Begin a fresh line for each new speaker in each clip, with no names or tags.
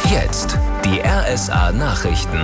Jetzt die RSA Nachrichten.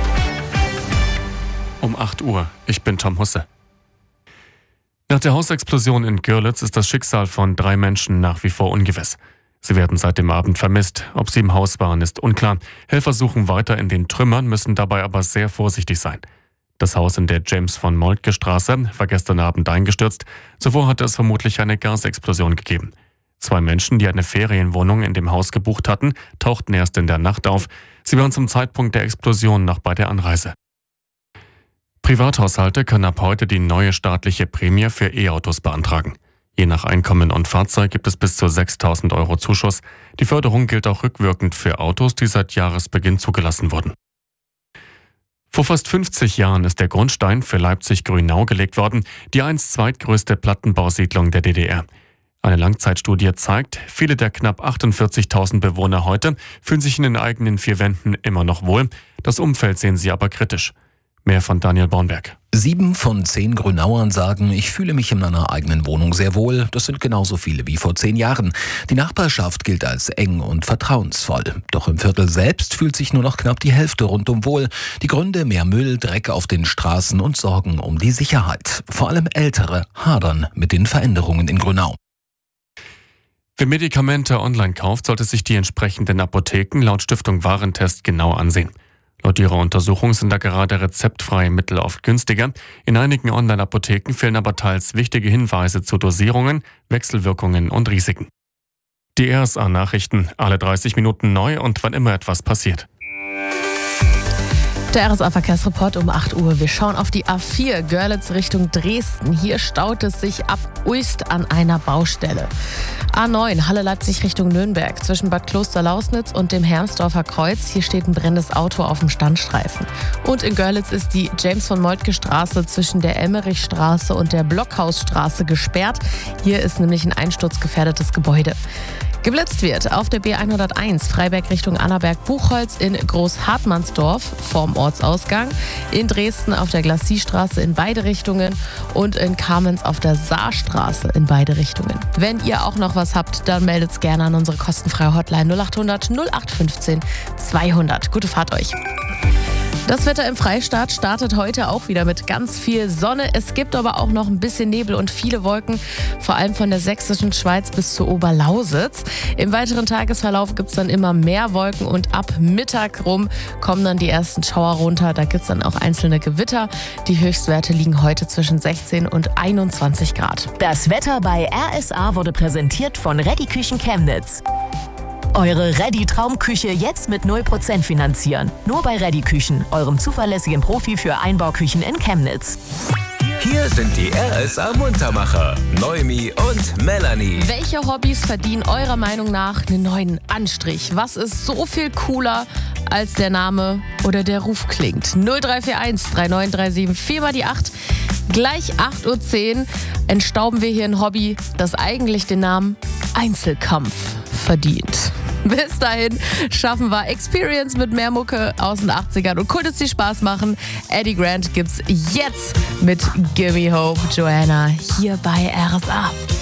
Um 8 Uhr. Ich bin Tom Husse. Nach der Hausexplosion in Görlitz ist das Schicksal von 3 Menschen nach wie vor ungewiss. Sie werden seit dem Abend vermisst. Ob sie im Haus waren, ist unklar. Helfer suchen weiter in den Trümmern, müssen dabei aber sehr vorsichtig sein. Das Haus in der James-von-Moltke-Straße war gestern Abend eingestürzt. Zuvor hatte es vermutlich eine Gasexplosion gegeben. 2 Menschen, die eine Ferienwohnung in dem Haus gebucht hatten, tauchten erst in der Nacht auf. Sie waren zum Zeitpunkt der Explosion noch bei der Anreise. Privathaushalte können ab heute die neue staatliche Prämie für E-Autos beantragen. Je nach Einkommen und Fahrzeug gibt es bis zu 6.000 € Zuschuss. Die Förderung gilt auch rückwirkend für Autos, die seit Jahresbeginn zugelassen wurden. Vor fast 50 Jahren ist der Grundstein für Leipzig-Grünau gelegt worden, die einst zweitgrößte Plattenbausiedlung der DDR. Eine Langzeitstudie zeigt, viele der knapp 48.000 Bewohner heute fühlen sich in den eigenen 4 Wänden immer noch wohl. Das Umfeld sehen sie aber kritisch. Mehr von Daniel Bornberg.
7 von 10 Grünauern sagen, ich fühle mich in meiner eigenen Wohnung sehr wohl. Das sind genauso viele wie vor 10 Jahren. Die Nachbarschaft gilt als eng und vertrauensvoll. Doch im Viertel selbst fühlt sich nur noch knapp die Hälfte rundum wohl. Die Gründe: mehr Müll, Dreck auf den Straßen und Sorgen um die Sicherheit. Vor allem Ältere hadern mit den Veränderungen in Grünau.
Wer Medikamente online kauft, sollte sich die entsprechenden Apotheken laut Stiftung Warentest genau ansehen. Laut ihrer Untersuchung sind da gerade rezeptfreie Mittel oft günstiger. In einigen Online-Apotheken fehlen aber teils wichtige Hinweise zu Dosierungen, Wechselwirkungen und Risiken. Die RSA-Nachrichten, alle 30 Minuten neu und wann immer etwas passiert.
Der RSA-Verkehrsreport um 8 Uhr. Wir schauen auf die A4 Görlitz Richtung Dresden. Hier staut es sich ab Uist an einer Baustelle. A9 Halle-Leipzig Richtung Nürnberg zwischen Bad Klosterlausnitz und dem Hermsdorfer Kreuz. Hier steht ein brennendes Auto auf dem Standstreifen. Und in Görlitz ist die James-von-Moltke-Straße zwischen der Emmerichstraße und der Blockhausstraße gesperrt. Hier ist nämlich ein einsturzgefährdetes Gebäude. Geblitzt wird auf der B101 Freiberg Richtung Annaberg-Buchholz in Großhartmannsdorf vorm Ortsausgang, in Dresden auf der Glacis-Straße in beide Richtungen und in Kamenz auf der Saarstraße in beide Richtungen. Wenn ihr auch noch was habt, dann meldet's gerne an unsere kostenfreie Hotline 0800 0815 200. Gute Fahrt euch! Das Wetter im Freistaat startet heute auch wieder mit ganz viel Sonne. Es gibt aber auch noch ein bisschen Nebel und viele Wolken, vor allem von der sächsischen Schweiz bis zur Oberlausitz. Im weiteren Tagesverlauf gibt es dann immer mehr Wolken und ab Mittag rum kommen dann die ersten Schauer runter. Da gibt es dann auch einzelne Gewitter. Die Höchstwerte liegen heute zwischen 16 und 21 Grad.
Das Wetter bei RSA wurde präsentiert von Ready Küchen Chemnitz. Eure Ready-Traumküche jetzt mit 0% finanzieren. Nur bei Ready Küchen, eurem zuverlässigen Profi für Einbauküchen in Chemnitz.
Hier sind die RSA Muntermacher, Noemi und Melanie.
Welche Hobbys verdienen eurer Meinung nach einen neuen Anstrich? Was ist so viel cooler, als der Name oder der Ruf klingt? 0341 3937 4 mal die 8. Gleich 8.10 Uhr entstauben wir hier ein Hobby, das eigentlich den Namen Einzelkampf verdient. Bis dahin schaffen wir Experience mit mehr Mucke aus den 80ern und Kultus, die Spaß machen. Eddie Grant gibt's jetzt mit Gimme Hope, Joanna, hier bei RSA.